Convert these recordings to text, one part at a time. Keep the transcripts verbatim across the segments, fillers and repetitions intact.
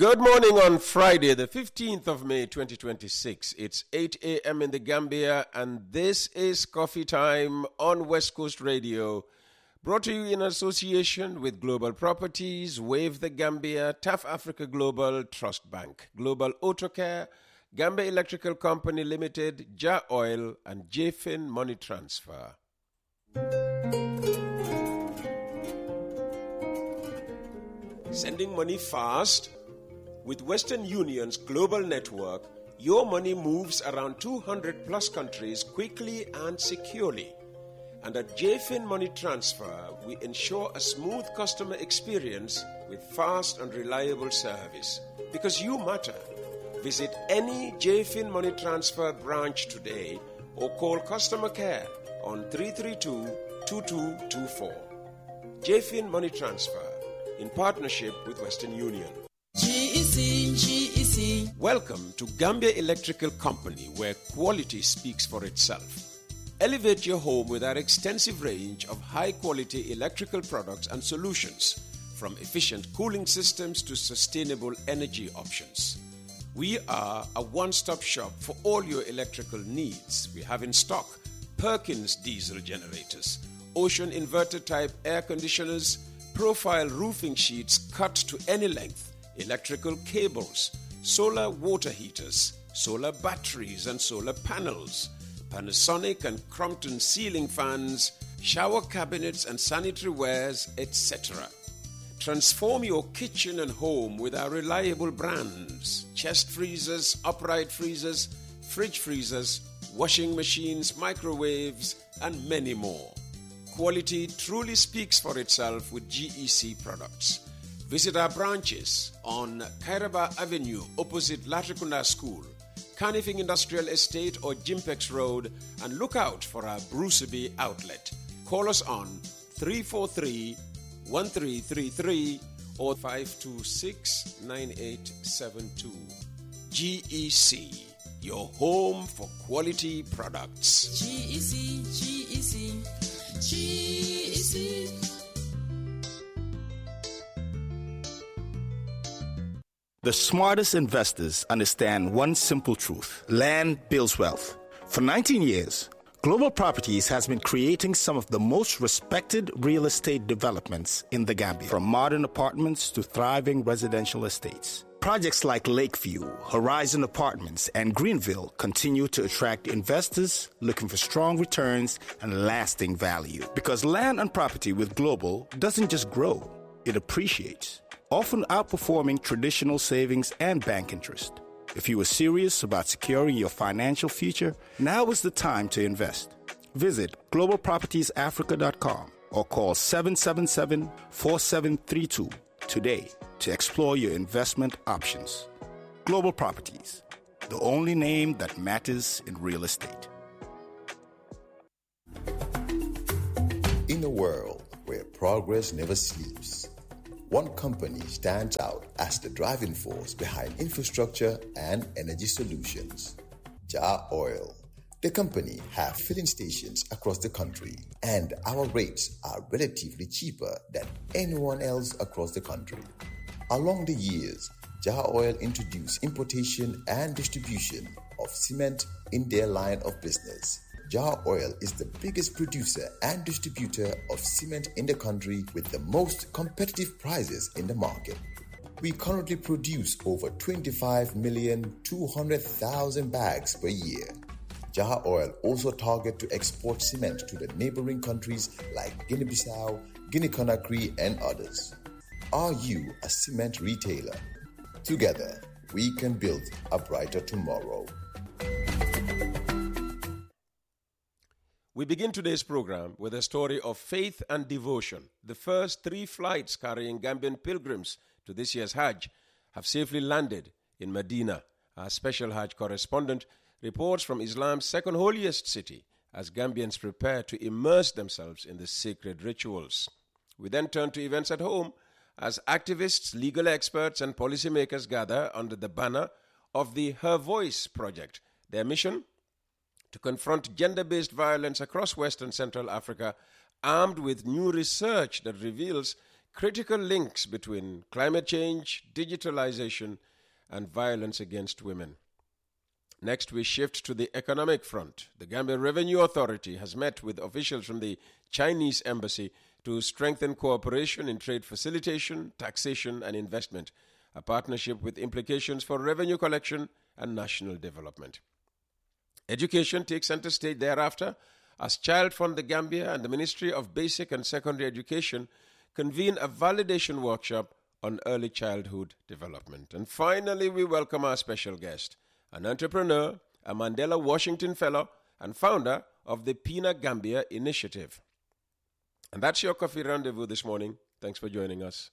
Good morning on Friday, the fifteenth of May, twenty twenty-six. It's eight a.m. in the Gambia, and this is Coffee Time on West Coast Radio, brought to you in association with Global Properties, Wave the Gambia, T A F Africa Global, Trust Bank, Global Auto Care, Gambia Electrical Company Limited, J A Oil, and J-Fin Money Transfer. Sending money fast? With Western Union's global network, your money moves around two hundred plus countries quickly and securely. And at J-Fin Money Transfer, we ensure a smooth customer experience with fast and reliable service. Because you matter. Visit any J-Fin Money Transfer branch today or call customer care on three three two, two two two four. J-Fin Money Transfer, in partnership with Western Union. G E C, G E C. Welcome to Gambia Electrical Company, where quality speaks for itself. Elevate your home with our extensive range of high-quality electrical products and solutions, from efficient cooling systems to sustainable energy options. We are a one-stop shop for all your electrical needs. We have in stock Perkins diesel generators, Ocean inverter-type air conditioners, profile roofing sheets cut to any length, electrical cables, solar water heaters, solar batteries and solar panels, Panasonic and Crompton ceiling fans, shower cabinets and sanitary wares, et cetera. Transform your kitchen and home with our reliable brands: chest freezers, upright freezers, fridge freezers, washing machines, microwaves, and many more. Quality truly speaks for itself with G E C products. Visit our branches on Kairaba Avenue opposite Latrikunda School, Canifing Industrial Estate or Jimpex Road, and look out for our Bruceby outlet. Call us on three four three, one three three three or five two six, nine eight seven two. G E C, your home for quality products. G E C, G E C, G E C. The smartest investors understand one simple truth: land builds wealth. For nineteen years, Global Properties has been creating some of the most respected real estate developments in the Gambia, from modern apartments to thriving residential estates. Projects like Lakeview, Horizon Apartments, and Greenville continue to attract investors looking for strong returns and lasting value. Because land and property with Global doesn't just grow, it appreciates, often outperforming traditional savings and bank interest. If you are serious about securing your financial future, now is the time to invest. Visit global properties africa dot com or call seven seven seven, four seven three two today to explore your investment options. Global Properties, the only name that matters in real estate. In a world where progress never sleeps, one company stands out as the driving force behind infrastructure and energy solutions: J A Oil. The company have filling stations across the country, and our rates are relatively cheaper than anyone else across the country. Along the years, J A Oil introduced importation and distribution of cement in their line of business. J A Oil is the biggest producer and distributor of cement in the country with the most competitive prices in the market. We currently produce over twenty-five million two hundred thousand bags per year. J A Oil also target to export cement to the neighboring countries like Guinea-Bissau, Guinea-Conakry, and others. Are you a cement retailer? Together, we can build a brighter tomorrow. We begin today's program with a story of faith and devotion. The first three flights carrying Gambian pilgrims to this year's Hajj have safely landed in Medina. Our special Hajj correspondent reports from Islam's second holiest city as Gambians prepare to immerse themselves in the sacred rituals. We then turn to events at home as activists, legal experts, and policymakers gather under the banner of the Her Voice project. Their mission? To confront gender-based violence across West and Central Africa, armed with new research that reveals critical links between climate change, digitalization, and violence against women. Next, we shift to the economic front. The Gambia Revenue Authority has met with officials from the Chinese embassy to strengthen cooperation in trade facilitation, taxation, and investment, a partnership with implications for revenue collection and national development. Education takes center stage thereafter as Child Fund the Gambia and the Ministry of Basic and Secondary Education convene a validation workshop on early childhood development. And finally, we welcome our special guest, an entrepreneur, a Mandela Washington Fellow, and founder of the Pina Gambia Initiative. And that's your coffee rendezvous this morning. Thanks for joining us.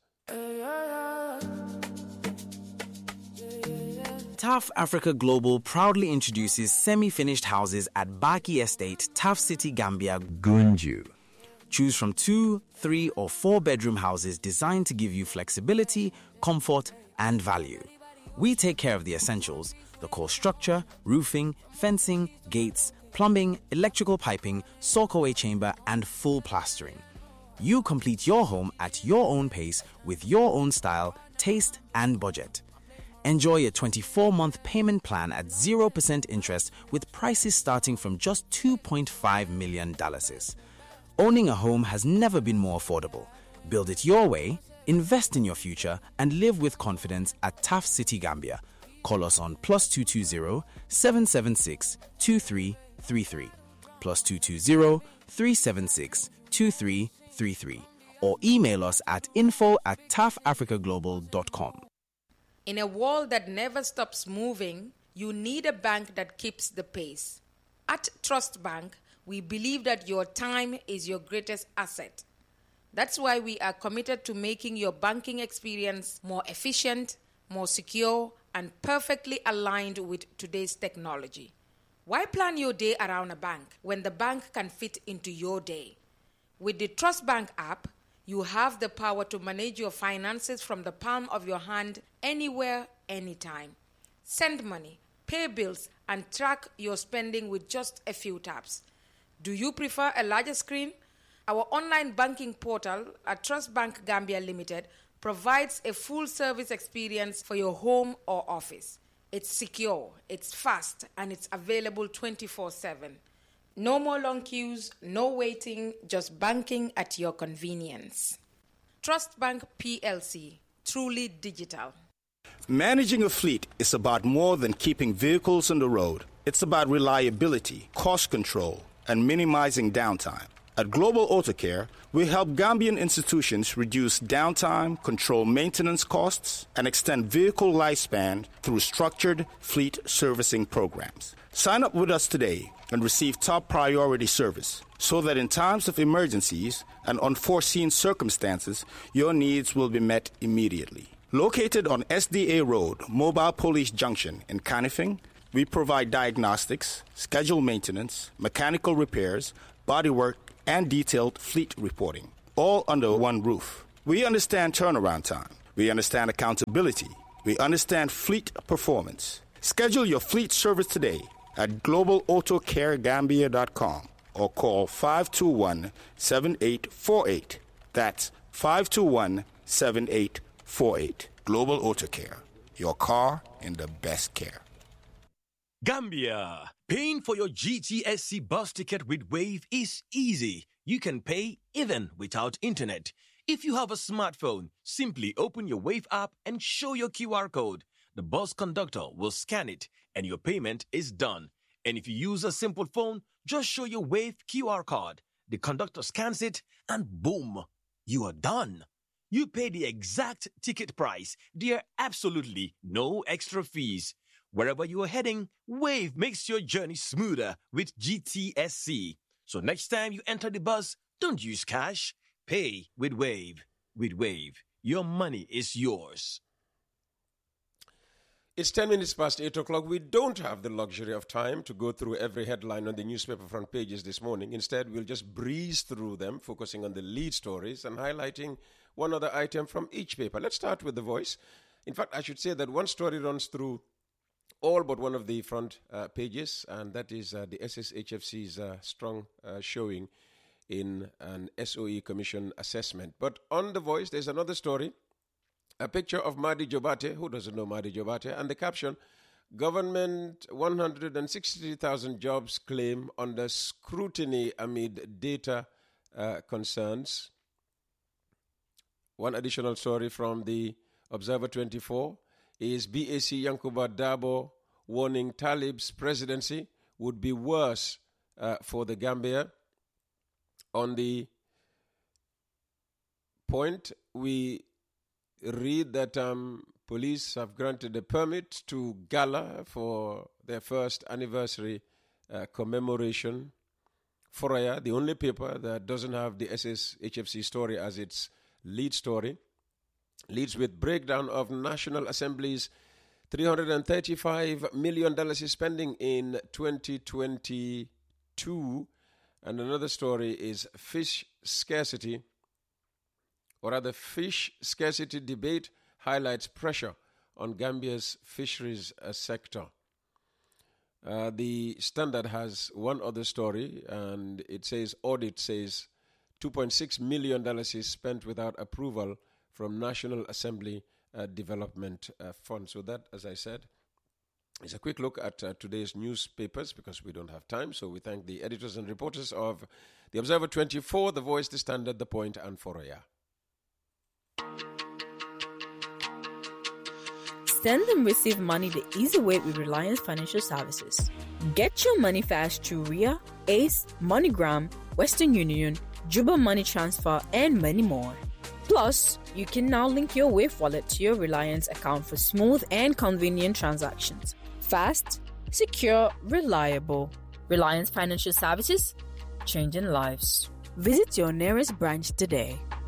Taft Africa Global proudly introduces semi-finished houses at Baki Estate, Taft City, Gambia, Gunju. Choose from two, three, or four-bedroom houses designed to give you flexibility, comfort, and value. We take care of the essentials: the core structure, roofing, fencing, gates, plumbing, electrical piping, soakaway chamber, and full plastering. You complete your home at your own pace with your own style, taste, and budget. Enjoy a twenty-four month payment plan at zero percent interest with prices starting from just two point five million dollars. Owning a home has never been more affordable. Build it your way, invest in your future, and live with confidence at Taft City, Gambia. Call us on plus two two zero, seven seven six, two three three three, plus two two zero, three seven six, two three three three, or email us at info at taft africa global dot com. In a world that never stops moving, you need a bank that keeps the pace. At Trust Bank, we believe that your time is your greatest asset. That's why we are committed to making your banking experience more efficient, more secure, and perfectly aligned with today's technology. Why plan your day around a bank when the bank can fit into your day? With the Trust Bank app, you have the power to manage your finances from the palm of your hand, anywhere, anytime. Send money, pay bills, and track your spending with just a few taps. Do you prefer a larger screen? Our online banking portal at Trust Bank Gambia Limited provides a full-service experience for your home or office. It's secure, it's fast, and it's available twenty-four seven. No more long queues, no waiting, just banking at your convenience. Trust Bank P L C, truly digital. Managing a fleet is about more than keeping vehicles on the road. It's about reliability, cost control, and minimizing downtime. At Global Auto Care, we help Gambian institutions reduce downtime, control maintenance costs, and extend vehicle lifespan through structured fleet servicing programs. Sign up with us today and receive top priority service so that in times of emergencies and unforeseen circumstances, your needs will be met immediately. Located on S D A Road, Mobile Police Junction in Canifing, we provide diagnostics, scheduled maintenance, mechanical repairs, bodywork, and detailed fleet reporting, all under one roof. We understand turnaround time. We understand accountability. We understand fleet performance. Schedule your fleet service today at global auto care gambia dot com or call five two one, seven eight four eight. That's five two one, seven eight four eight. Global Auto Care. Your car in the best care. Gambia. Paying for your G T S C bus ticket with Wave is easy. You can pay even without internet. If you have a smartphone, simply open your Wave app and show your Q R code. The bus conductor will scan it and your payment is done. And if you use a simple phone, just show your Wave Q R code. The conductor scans it and boom, you are done. You pay the exact ticket price. There are absolutely no extra fees. Wherever you are heading, Wave makes your journey smoother with G T S C. So next time you enter the bus, don't use cash. Pay with Wave. With Wave, your money is yours. It's ten minutes past eight o'clock. We don't have the luxury of time to go through every headline on the newspaper front pages this morning. Instead, we'll just breeze through them, focusing on the lead stories and highlighting one other item from each paper. Let's start with The Voice. In fact, I should say that one story runs through all but one of the front uh, pages, and that is uh, the S S H F C's uh, strong uh, showing in an S O E Commission assessment. But on The Voice, there's another story, a picture of Mahdi Jobate. Who doesn't know Mahdi Jobate? And the caption, government one hundred sixty thousand jobs claim under scrutiny amid data uh, concerns. One additional story from the Observer twenty-four is B A C Yankuba Dabo warning Talib's presidency would be worse uh, for the Gambia. On the Point, we read that um, police have granted a permit to Gala for their first anniversary uh, commemoration. Foraya, the only paper that doesn't have the S S H F C story as its lead story, leads with breakdown of National Assembly's three hundred thirty-five million dollars spending in twenty twenty-two. And another story is fish scarcity, or rather fish scarcity debate highlights pressure on Gambia's fisheries uh, sector. Uh, the Standard has one other story, and it says audit says two point six million dollars is spent without approval from National Assembly uh, Development uh, Fund. So that, as I said, is a quick look at uh, today's newspapers because we don't have time. So we thank the editors and reporters of The Observer twenty-four, The Voice, The Standard, The Point, and Foraya. Send and receive money the easy way with Reliance Financial Services. Get your money fast through R I A, Ace, MoneyGram, Western Union, Juba Money Transfer, and many more. Plus, you can now link your Wave wallet to your Reliance account for smooth and convenient transactions. Fast, secure, reliable. Reliance Financial Services, changing lives. Visit your nearest branch today.